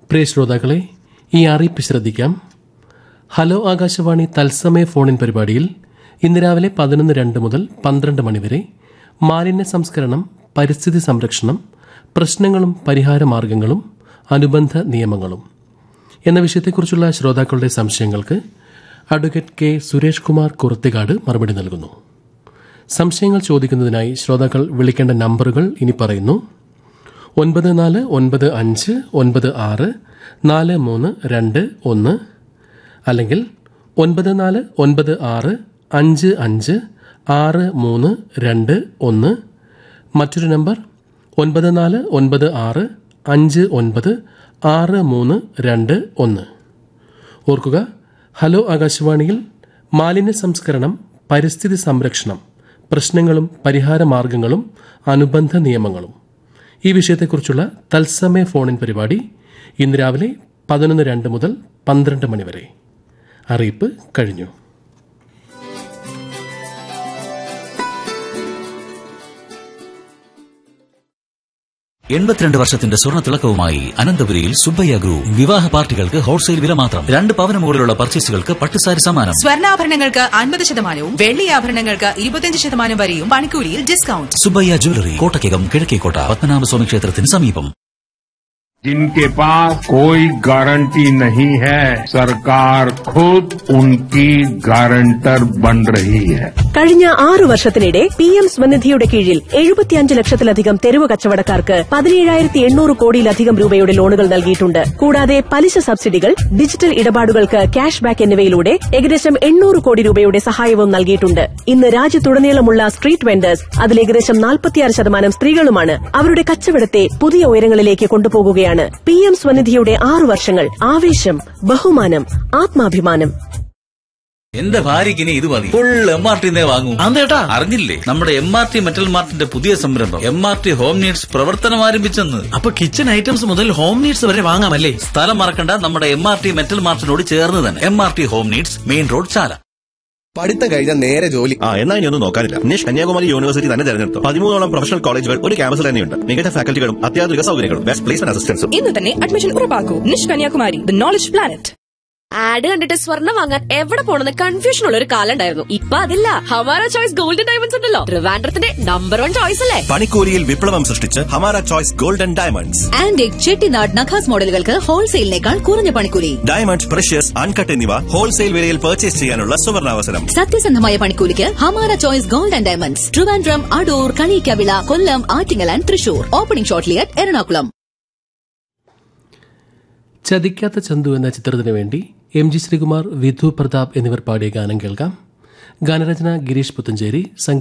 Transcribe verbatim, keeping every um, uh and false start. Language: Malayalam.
പ്രിയ ശ്രോതാക്കളെ, ഈ അറിയിപ്പ് ശ്രദ്ധിക്കാം. ഹലോ ആകാശവാണി തത്സമയ ഫോണിൻ പരിപാടിയിൽ ഇന്ന് രാവിലെ പതിനൊന്ന് രണ്ട് മുതൽ പന്ത്രണ്ട് മണിവരെ മാലിന്യ സംസ്കരണം, പരിസ്ഥിതി സംരക്ഷണം, പ്രശ്നങ്ങളും പരിഹാരമാർഗങ്ങളും അനുബന്ധ നിയമങ്ങളും എന്ന വിഷയത്തെക്കുറിച്ചുള്ള ശ്രോതാക്കളുടെ സംശയങ്ങൾക്ക് അഡ്വക്കേറ്റ് കെ സുരേഷ് കുമാർ കുറുത്തിക്കാട് മറുപടി നൽകുന്നു. സംശയങ്ങൾ ചോദിക്കുന്നതിനായി ശ്രോതാക്കൾ വിളിക്കേണ്ട നമ്പറുകൾ ഇനി പറയുന്നു. ഒൻപത് നാല് ഒൻപത് അഞ്ച് ഒൻപത് ആറ് നാല് മൂന്ന് രണ്ട് ഒന്ന്, അല്ലെങ്കിൽ ഒൻപത് നാല് ഒൻപത് ആറ് അഞ്ച് അഞ്ച് ആറ് മൂന്ന് രണ്ട് ഒന്ന്. മറ്റൊരു നമ്പർ ഒൻപത് നാല് ഒൻപത് ആറ് അഞ്ച് ഒൻപത് ആറ് മൂന്ന് രണ്ട് ഒന്ന്. ഓർക്കുക, ഹലോ ആകാശവാണിയിൽ മാലിന്യ സംസ്കരണം, പരിസ്ഥിതി സംരക്ഷണം, പ്രശ്നങ്ങളും പരിഹാരമാർഗങ്ങളും അനുബന്ധ നിയമങ്ങളും ഈ വിഷയത്തെക്കുറിച്ചുള്ള തത്സമയ ഫോണിൻ പരിപാടി ഇന്ന് രാവിലെ പതിനൊന്ന് രണ്ട് മുതൽ പന്ത്രണ്ട് മണിവരെ. അറിയിപ്പ് കഴിഞ്ഞു. എൺപത്തിരണ്ട് വർഷത്തിന്റെ സ്വർണ്ണ തിളക്കവുമായി അനന്തപുരിയിൽ സുബ്ബയ്യ ഗ്രൂപ്പ്. വിവാഹ പാർട്ടികൾക്ക് ഹോൾസെയിൽ വില മാത്രം. രണ്ട് പവന് മുകളിലുള്ള പർച്ചേസുകൾക്ക് പട്ടുസാരി സമ്മാനം. സ്വർണ്ണാഭരണങ്ങൾക്ക് അൻപത് ശതമാനവും വെള്ളി ആഭരണങ്ങൾക്ക് ഇരുപത്തിയഞ്ച് ശതമാനം വരെയും പണിക്കൂലിയിൽ ഡിസ്കൗണ്ട്. സുബ്ബയ്യ ജ്വല്ലറി, കോട്ടയ്ക്കകം കിഴക്കേക്കോട്ട, പത്മനാഭസ്വാമി ക്ഷേത്രത്തിന് സമീപം. जिनके पास कोई गारंटी नहीं है, सरकार खुद उनकी गारंटर बन रही है. കഴിഞ്ഞ ആറു വർഷത്തിനിടെ പി എം സ്വനിധിയുടെ കീഴിൽ എഴുപത്തിയഞ്ച് ലക്ഷത്തിലധികം തെരുവ് കച്ചവടക്കാർക്ക് പതിനേഴായിരത്തി എണ്ണൂറ് കോടിയിലധികം രൂപയുടെ ലോണുകൾ നൽകിയിട്ടുണ്ട്. കൂടാതെ പലിശ സബ്സിഡികൾ, ഡിജിറ്റൽ ഇടപാടുകൾക്ക് ക്യാഷ് ബാക്ക് എന്നിവയിലൂടെ ഏകദേശം എണ്ണൂറ് കോടി രൂപയുടെ സഹായവും നൽകിയിട്ടുണ്ട്. ഇന്ന് രാജ്യത്തുടനീളമുള്ള സ്ട്രീറ്റ് വെൻഡേഴ്സ്, അതിൽ ഏകദേശം നാൽപ്പത്തിയാറ് ശതമാനം സ്ത്രീകളുമാണ്, അവരുടെ കച്ചവടത്തെ പുതിയ ഉയരങ്ങളിലേക്ക് കൊണ്ടുപോകുകയാണ്. പി എം സ്വനിധിയുടെ ആറു വർഷങ്ങൾ. ആവേശം, ബഹുമാനം, ആത്മാഭിമാനം. എന്റെ ഭാര്യയ്ക്ക് ഇനി ഇത് മതി. Full M R T വാങ്ങൂ. അതേട്ടാ, അറിഞ്ഞില്ലേ? നമ്മുടെ എം ആർ ടി മെറ്റൽ മാർട്ടിന്റെ പുതിയ സംരംഭം M R T home needs പ്രവർത്തനം ആരംഭിച്ചെന്ന്. അപ്പൊ കിച്ചൺ ഐറ്റംസ് മുതൽ ഹോം നീഡ്സ് വരെ വാങ്ങാമല്ലേ? സ്ഥലം മറക്കണ്ട, നമ്മുടെ എം ആർ ടി മെറ്റൽ മാർട്ടിനോട് ചേർന്ന് തന്നെ. M R T home needs, main road, ചാല. പഠിത്തം കഴിഞ്ഞാൽ നേരെ ജോലി. ആ എന്നാ ഇനി ഒന്നും നോക്കാനില്ല. നിഷ് കന്യാകുമാരി യൂണിവേഴ്സിറ്റി തന്നെ തെരഞ്ഞെടുത്തു. പതിമൂന്നോളം പ്രൊഫഷണൽ കോളേജുകൾ ഒരു ക്യാമ്പസിൽ തന്നെയുണ്ട്. മികച്ച ഫാക്കൽറ്റികളും അത്യാധുനിക സൗകര്യങ്ങളും ബെസ്റ്റ് പ്ലേസ്മെന്റ് അസിസ്റ്റൻസും. ഇന്ന് തന്നെ admission ഉറപ്പാക്കൂ. നിഷ് Kanyakumari, the knowledge planet. Add കണ്ടിട്ട് സ്വർണ്ണം വാങ്ങാൻ എവിടെ പോണെന്ന് കൺഫ്യൂഷൻ ഉള്ള ഒരു കാലം ഉണ്ടായിരുന്നു. ഇപ്പൊ അതില്ല. ഹമാര ചോയ്സ് ഗോൾഡൻ ഡയമണ്ട്സ് ഉണ്ടല്ലോ, ട്രിവാൻഡ്രത്തിന്റെ നമ്പർ വൺ ചോയ്സ് അല്ലേ. പണിക്കൂലിയിൽ വിപ്ലവം സൃഷ്ടിച്ച് Hamara choice golden diamonds. Antique, Chettinad, നഖാസ് മോഡലുകൾക്ക് ഹോൾസെയിലിനേക്കാൾ കുറഞ്ഞ പണിക്കൂലി. ഡയമണ്ട്, പ്രഷ്യസ്, അൺകട്ട് എന്നിവ ഹോൾസെയിൽ വിലയിൽ പർച്ചേസ് ചെയ്യാനുള്ള സുവർണാവസരം. സത്യസന്ധമായ പണിക്കൂലിക്ക് Hamara choice golden diamonds. Trivandrum, Adoor, Kaliyikkavila, Kollam, Attingal and Thrissur. Opening shortly at Ernakulam. ചതിക്കാത്ത Chandu എന്ന ചിത്രത്തിനു വേണ്ടി എം ജി ശ്രീകുമാർ, വിധു പ്രതാപ് എന്നിവർ പാടിയ ഗാനം കേൾക്കാം. ഗാനരചന ഗിരീഷ് പുത്തഞ്ചേരി,